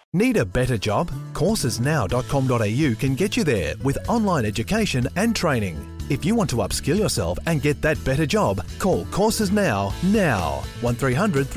Need a better job? Coursesnow.com.au can get you there with online education and training. If you want to upskill yourself and get that better job, call Courses Now 1300